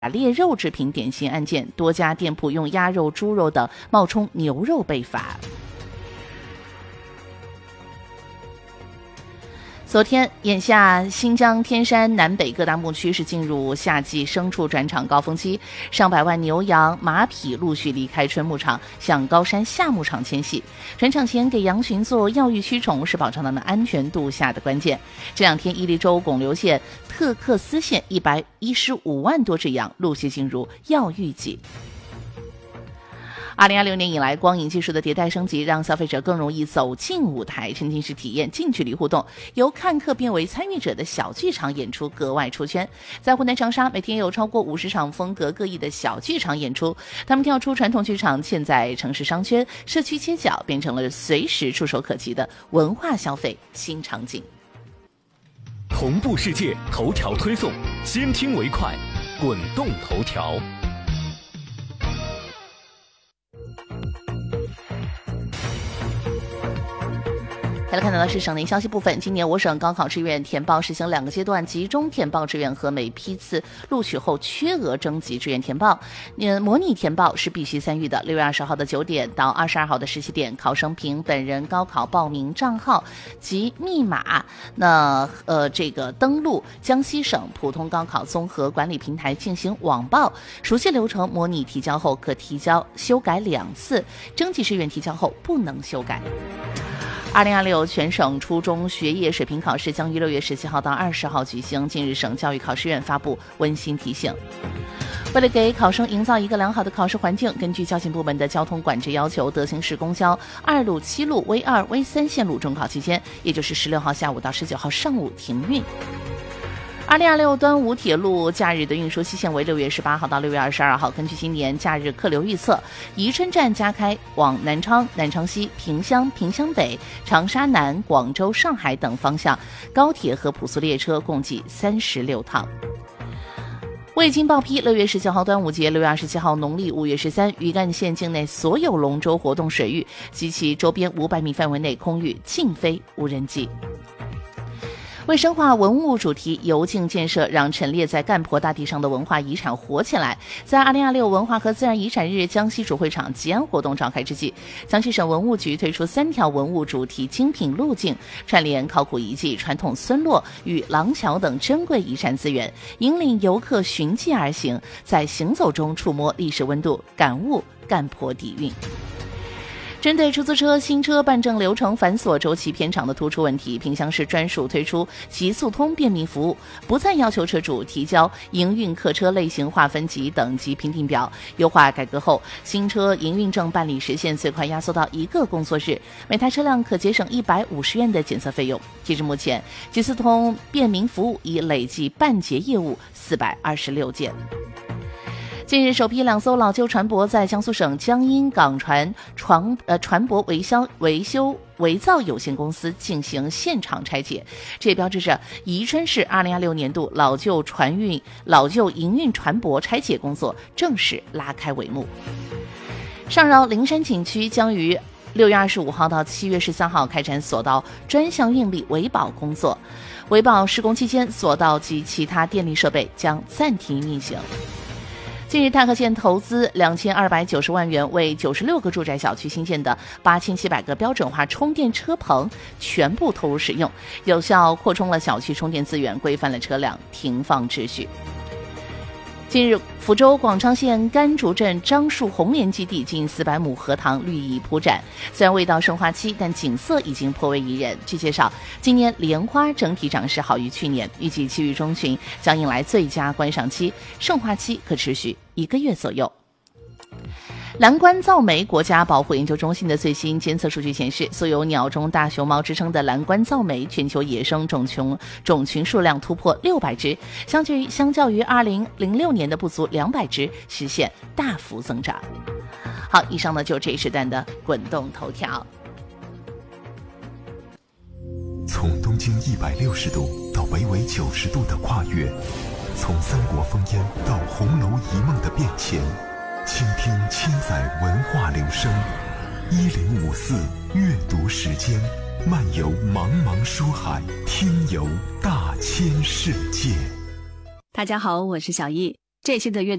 猎肉制品典型案件，多家店铺用鸭肉、猪肉等冒充牛肉被罚。昨天，眼下新疆、天山南北各大牧区是进入夏季牲畜转场高峰期，上百万牛羊、马匹陆续离开春牧场，向高山夏牧场迁徙。转场前给羊群做药浴驱虫是保障它们安全度下的关键。这两天，伊犁州巩留县、特克斯县115万多只羊陆续进入药浴季。2026年以来，光影技术的迭代升级，让消费者更容易走进舞台，沉浸式体验近距离互动，由看客变为参与者的小剧场演出格外出圈。在湖南长沙，每天有超过50场风格各异的小剧场演出，他们跳出传统剧场嵌在城市商圈、社区街角，变成了随时触手可及的文化消费新场景。 同步世界头条推送，先听为快，滚动头条。 再来看到的是省内消息部分，今年我省高考志愿填报实行2个阶段集中填报志愿和每批次录取后缺额征集志愿填报。模拟填报是必须参与的。6月20号的9点到22号的17点，考生凭本人高考报名账号及密码，这个登录江西省普通高考综合管理平台进行网报，熟悉流程，模拟提交后可提交修改2次，征集志愿提交后不能修改。2026全省初中学业水平考试将于6月17号到20号举行。近日，省教育考试院发布温馨提醒，为了给考生营造一个良好的考试环境，根据交警部门的交通管制要求，德行市公交2路、7路、V2、V3线路中考期间，也就是16号下午到19号上午停运。2026端午铁路假日的运输期限为6月18号到6月22号。根据今年假日客流预测，宜春站加开往南昌、南昌西、萍乡、萍乡北、长沙南、广州、上海等方向高铁和普速列车共计36趟。未经报批，6月19号端午节、6月27号农历5月13，余干县境内所有龙舟活动水域及其周边500米范围内空域禁飞无人机。为深化文物主题，由静建设让陈列在干婆大地上的文化遗产活起来。在2026文化和自然遗产日江西主会场吉安活动召开之际，江西省文物局推出3条文物主题精品路径，串联考古遗迹、传统村落与廊桥等珍贵遗产资源，引领游客循迹而行，在行走中触摸历史温度，感悟干婆底蕴。针对出租车新车办证流程繁琐、周期偏长的突出问题，萍乡市专属推出极速通便民服务，不再要求车主提交营运客车类型划分级等级评定表。优化改革后，新车营运证办理时限最快压缩到1个工作日，每台车辆可节省150元的检测费用。截至目前，极速通便民服务已累计办结业务426件。近日，首批2艘老旧船舶在江苏省江阴港船舶维修维造有限公司进行现场拆解，这也标志着宜春市2026年度老旧营运船舶拆解工作正式拉开帷幕。上饶灵山景区将于6月25号到7月13号开展索道专项运力维保工作，维保施工期间，索道及其他电力设备将暂停运行。近日，太和县投资2290万元为96个住宅小区新建的8700个标准化充电车棚全部投入使用，有效扩充了小区充电资源，规范了车辆停放秩序。近日，福州广昌县甘竹镇樟树红莲基地近400亩荷塘绿意铺展，虽然未到盛花期，但景色已经颇为宜人。据介绍，今年莲花整体涨势好于去年，预计7月中旬将迎来最佳观赏期，盛花期可持续1个月左右。蓝冠造眉国家保护研究中心的最新监测数据显示，素有鸟中大熊猫之称的蓝冠造眉全球野生种群数量突破600只，相较于2006年的不足200只，实现大幅增长。好，以上呢就是这一时段的滚动头条。 从东经160度到北纬90度的跨越，从三国烽烟到红楼一梦的变迁，倾听千载文化流声，1054阅读时间，漫游茫茫书海，听游大千世界。 大家好，我是小易。 这期的阅读